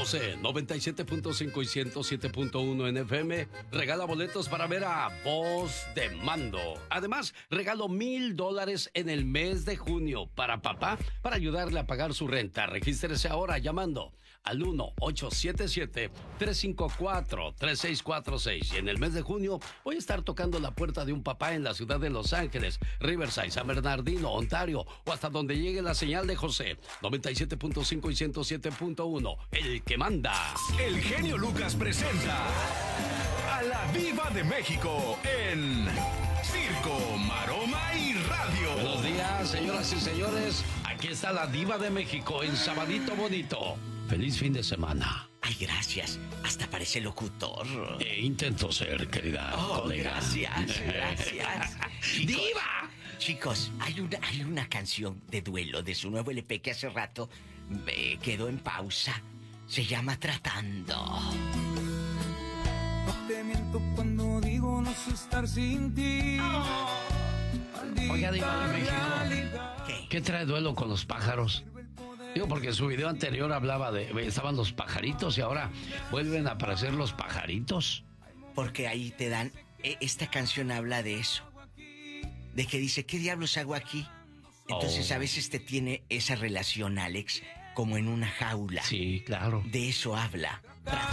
José, 97.5 y 107.1 en FM, regala boletos para ver a Voz de Mando. Además, regalo $1,000 en el mes de junio para papá, para ayudarle a pagar su renta. Regístrese ahora llamando al 1-877-354-3646. Y en el mes de junio voy a estar tocando la puerta de un papá en la ciudad de Los Ángeles, Riverside, San Bernardino, Ontario, o hasta donde llegue la señal de José, 97.5 y 107.1, el que manda. El genio Lucas presenta a la Diva de México en Circo, Maroma y Radio. Buenos días, señoras y señores. Aquí está la Diva de México en Sabadito Bonito. Feliz fin de semana. Ay, gracias. Hasta parece locutor. Intento ser, querida colega. Gracias. ¡Diva! Chicos, hay una canción de duelo de su nuevo LP que hace rato quedó en pausa. Se llama Tratando. No te miento cuando digo no sé estar sin ti. Oiga, Diva de México. ¿Qué trae duelo con los pájaros? Digo, porque su video anterior hablaba estaban los pajaritos y ahora vuelven a aparecer los pajaritos. Porque ahí te dan, esta canción habla de eso. De que dice, ¿qué diablos hago aquí? Entonces a veces te tiene esa relación, Alex, como en una jaula. Sí, claro. De eso habla.